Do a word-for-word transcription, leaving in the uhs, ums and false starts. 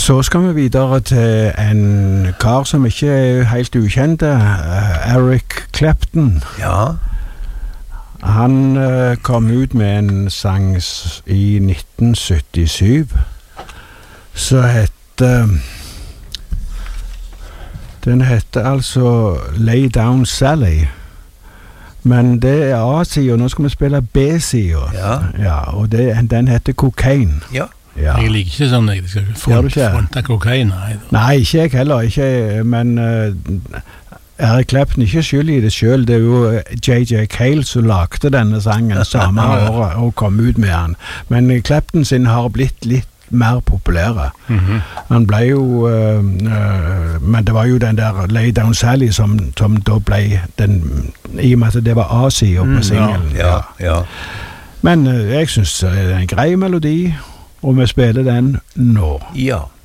Så skal vi videre til en kar som ikke er helt ukjent, uh, Eric Clapton. Ja. Han uh, kom ut med en sang i nitten syttisju, så heter den heter altså Lay Down Sally. Men det er A-siden, nå skal vi spille B-siden. Ja. Ja, og det, den heter Cocaine. Ja. Ja. Jeg liker ikke sånn, jeg skal front, fronte kokain. Nei, nei, ikke jeg heller, ikke, men uh, Eric Clapton ikke skyld i det selv, det er jo J J Cale som lagde denne sangen samme året og kom ut med han. Men Clapton sin har blitt litt mer populære. Mm-hmm. Han ble jo uh, uh, men det var jo den der Lay Down Sally som, som da ble den, i og med at det var A-siden på singelen. Ja, ja, ja. Men uh, jeg synes det er en grei melodi, og vi spiller den nå. Ja.